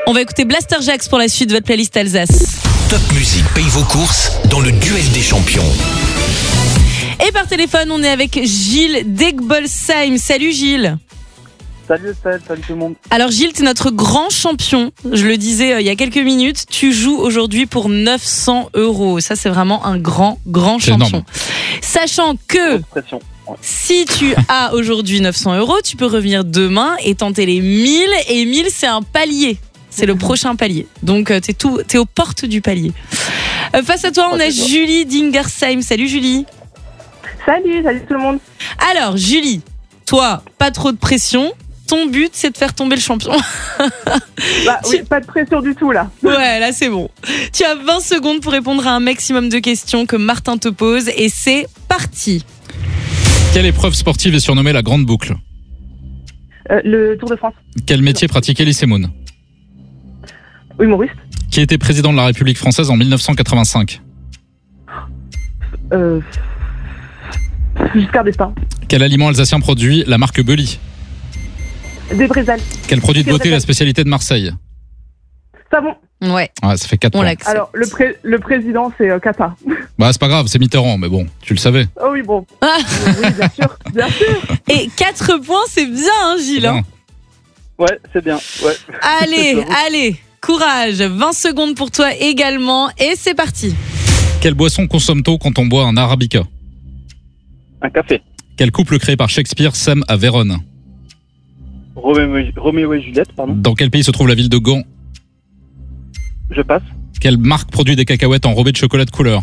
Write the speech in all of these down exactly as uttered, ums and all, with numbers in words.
On va écouter Blaster Jacks pour la suite de votre playlist Alsace. Top Music paye vos courses dans le duel des champions. Et par téléphone, on est avec Gilles d'Egbolsheim. Salut Gilles. Salut Estelle, salut tout le monde. Alors Gilles, tu es notre grand champion. Je le disais euh, il y a quelques minutes. Tu joues aujourd'hui pour neuf cents euros. Ça, c'est vraiment un grand, grand C'est champion. énorme. Sachant que Pression. Ouais. si tu as aujourd'hui neuf cents euros, tu peux revenir demain et tenter les mille. Et mille, c'est un palier. C'est le prochain palier. Donc, euh, t'es, tout, t'es aux portes du palier. Euh, face à toi, on a Julie d'Ingersheim. Salut Julie. Salut, salut tout le monde. Alors, Julie, toi, pas trop de pression. Ton but, c'est de faire tomber le champion. Bah oui, pas de pression du tout là. Ouais, là, c'est bon. Tu as vingt secondes pour répondre à un maximum de questions que Martin te pose. Et c'est parti. Quelle épreuve sportive est surnommée la Grande Boucle? Euh, le Tour de France. Quel métier pratiquait Elie Semoun? Humoriste. Qui était président de la République française en dix-neuf cent quatre-vingt-cinq? Euh... Giscard d'Estaing. Quel aliment alsacien produit la marque Belly? Des Brésil. Quel produit de Des beauté est Brésil. la spécialité de Marseille? Savon. Ouais, Ouais, ça fait quatre on points. l'accepte. Alors, le, pré- le président, c'est euh, Qatar. Bah, c'est pas grave, c'est Mitterrand, mais bon, tu le savais. Oh oui, bon. Ah. Oui, bien sûr, bien sûr. Et quatre points, c'est bien, hein, Gilles. hein. Ouais, c'est bien. Ouais. Allez, allez, courage. vingt secondes pour toi également. Et c'est parti. Quelle boisson consomme-t-on quand on boit un arabica? Un café. Quel couple créé par Shakespeare s'aime à Vérone? Roméo, Roméo et Juliette, pardon. Dans quel pays se trouve la ville de Gand? Je passe. Quelle marque produit des cacahuètes enrobées de chocolat de couleur?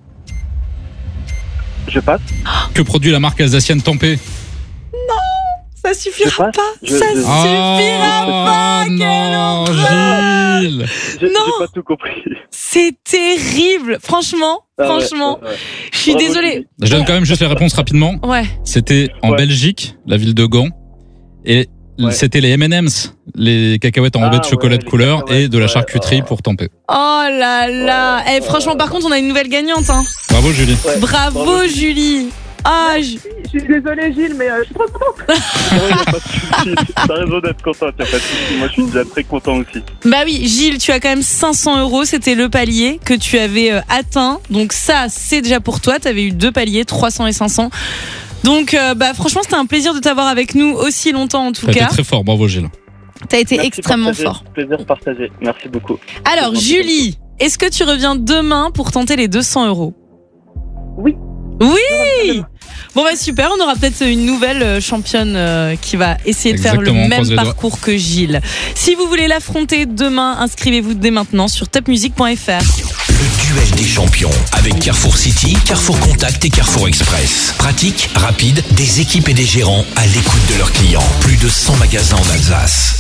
Je passe. Que produit la marque alsacienne Tempé? Ça suffira Je passe. pas. Je- Ça je- suffira pas. Quelle non, horreur. Gilles. J'ai, Non. j'ai pas tout compris. C'est terrible. Franchement, Ah ouais, franchement. ouais, ouais. Je suis Bravo, désolée. Julie. Je donne quand même juste les réponses rapidement. Ouais. C'était en Ouais. Belgique, la ville de Gand. Et Ouais. c'était les M and M's, les cacahuètes enrobées Ah de chocolat ouais, de les couleur cacahuètes, et de la ouais, charcuterie oh. pour Tempé. Oh là là. Eh, franchement, par contre, on a une nouvelle gagnante. Hein. Bravo Julie. Ouais. Bravo, Bravo, Julie. Ah, je- Je suis désolée, Gilles, mais euh, je suis trop contente. Ouais, y a pas de souci. T'as raison d'être content, y a pas de souci. Moi, je suis déjà très content aussi. bah oui, Gilles, tu as quand même cinq cents euros. C'était le palier que tu avais euh, atteint. Donc ça, c'est déjà pour toi. Tu avais eu deux paliers, trois cents et cinq cents. Donc, euh, bah franchement, c'était un plaisir de t'avoir avec nous aussi longtemps en tout T'as été cas. très fort, bravo Gilles. T'as été Merci, extrêmement partagé. fort. Plaisir partagé. Merci beaucoup. Alors, Julie, est-ce que tu reviens demain pour tenter les deux cents euros? Oui. Oui. Bon bah super, on aura peut-être une nouvelle euh, championne euh, qui va essayer de faire Exactement, le on même croise les doigts. parcours que Gilles. Si vous voulez l'affronter demain, inscrivez-vous dès maintenant sur top music point f r. Le duel des champions avec Carrefour City, Carrefour Contact et Carrefour Express. Pratique, rapide, des équipes et des gérants à l'écoute de leurs clients. Plus de cent magasins en Alsace.